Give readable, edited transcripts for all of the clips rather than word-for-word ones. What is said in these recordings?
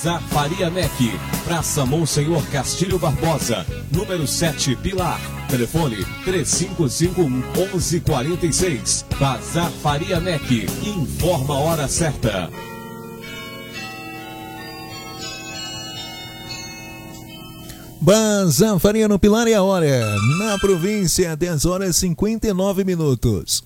Bazar Faria MEC, Praça Monsenhor Castilho Barbosa, número 7, Pilar. Telefone 3551-1146. Bazar Faria MEC. Informa a hora certa. Bazar Faria no Pilar e a hora. Na província, 10h59.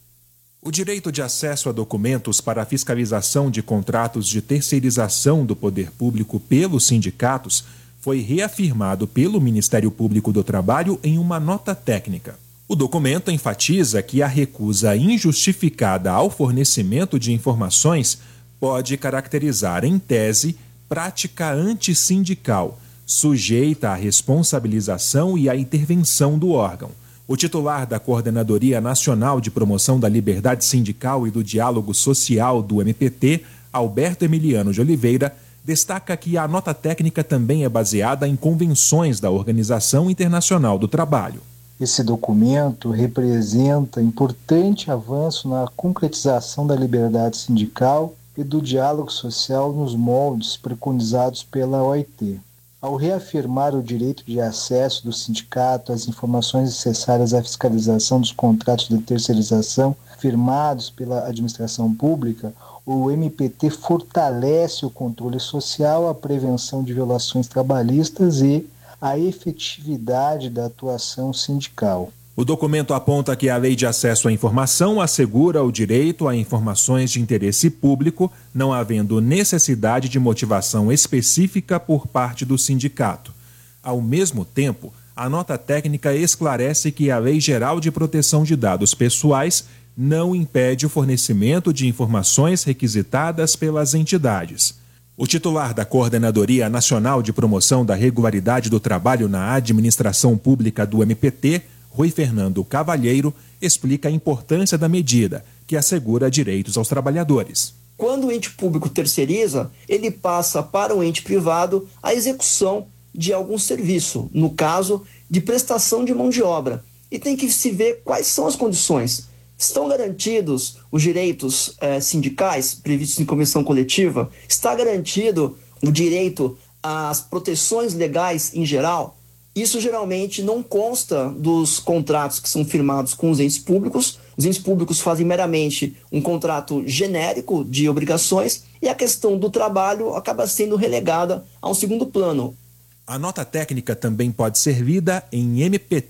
O direito de acesso a documentos para a fiscalização de contratos de terceirização do poder público pelos sindicatos foi reafirmado pelo Ministério Público do Trabalho em uma nota técnica. O documento enfatiza que a recusa injustificada ao fornecimento de informações pode caracterizar, em tese, prática antissindical, sujeita à responsabilização e à intervenção do órgão. O titular da Coordenadoria Nacional de Promoção da Liberdade Sindical e do Diálogo Social do MPT, Alberto Emiliano de Oliveira, destaca que a nota técnica também é baseada em convenções da Organização Internacional do Trabalho. Esse documento representa importante avanço na concretização da liberdade sindical e do diálogo social nos moldes preconizados pela OIT. Ao reafirmar o direito de acesso do sindicato às informações necessárias à fiscalização dos contratos de terceirização firmados pela administração pública, o MPT fortalece o controle social, a prevenção de violações trabalhistas e a efetividade da atuação sindical. O documento aponta que a Lei de Acesso à Informação assegura o direito a informações de interesse público, não havendo necessidade de motivação específica por parte do sindicato. Ao mesmo tempo, a nota técnica esclarece que a Lei Geral de Proteção de Dados Pessoais não impede o fornecimento de informações requisitadas pelas entidades. O titular da Coordenadoria Nacional de Promoção da Regularidade do Trabalho na Administração Pública do MPT, Rui Fernando Cavalheiro, explica a importância da medida, que assegura direitos aos trabalhadores. Quando o ente público terceiriza, ele passa para o ente privado a execução de algum serviço, no caso de prestação de mão de obra. E tem que se ver quais são as condições. Estão garantidos os direitos sindicais previstos em convenção coletiva? Está garantido o direito às proteções legais em geral? Isso geralmente não consta dos contratos que são firmados com os entes públicos. Os entes públicos fazem meramente um contrato genérico de obrigações e a questão do trabalho acaba sendo relegada a um segundo plano. A nota técnica também pode ser lida em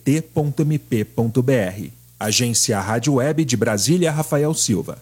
mpt.mp.br. Agência Rádio Web de Brasília, Rafael Silva.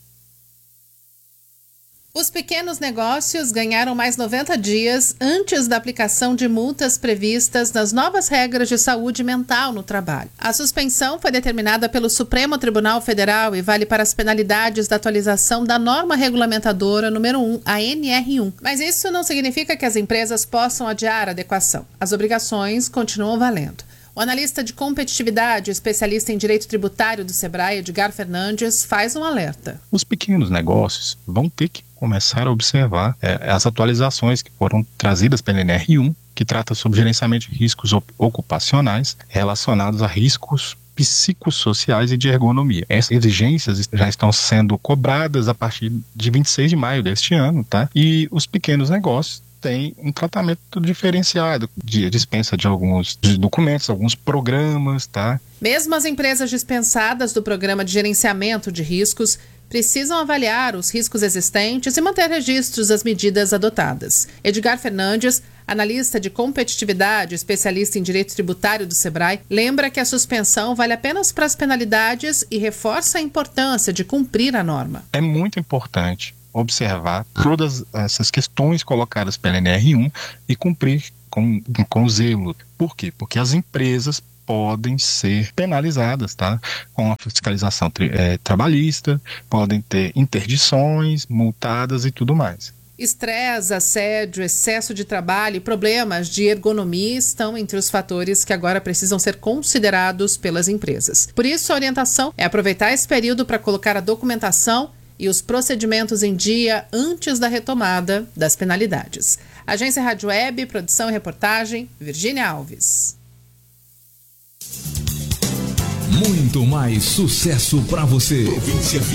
Os pequenos negócios ganharam mais 90 dias antes da aplicação de multas previstas nas novas regras de saúde mental no trabalho. A suspensão foi determinada pelo Supremo Tribunal Federal e vale para as penalidades da atualização da norma regulamentadora número 1, a NR1. Mas isso não significa que as empresas possam adiar a adequação. As obrigações continuam valendo. O analista de competitividade, especialista em direito tributário do Sebrae, Edgar Fernandes, faz um alerta. Os pequenos negócios vão ter que começar a observar as atualizações que foram trazidas pela NR1, que trata sobre gerenciamento de riscos ocupacionais relacionados a riscos psicossociais e de ergonomia. Essas exigências já estão sendo cobradas a partir de 26 de maio deste ano, tá? E os pequenos negócios tem um tratamento diferenciado de dispensa de alguns documentos, alguns programas, tá? Mesmo as empresas dispensadas do programa de gerenciamento de riscos precisam avaliar os riscos existentes e manter registros das medidas adotadas. Edgar Fernandes, analista de competitividade, especialista em direito tributário do Sebrae, lembra que a suspensão vale apenas para as penalidades e reforça a importância de cumprir a norma. É muito importante observar todas essas questões colocadas pela NR1 e cumprir com zelo. Por quê? Porque as empresas podem ser penalizadas, tá? Com a fiscalização trabalhista, podem ter interdições, multadas e tudo mais. Estresse, assédio, excesso de trabalho e problemas de ergonomia estão entre os fatores que agora precisam ser considerados pelas empresas. Por isso, a orientação é aproveitar esse período para colocar a documentação e os procedimentos em dia antes da retomada das penalidades. Agência Rádio Web, produção e reportagem, Virgínia Alves. Muito mais sucesso para você.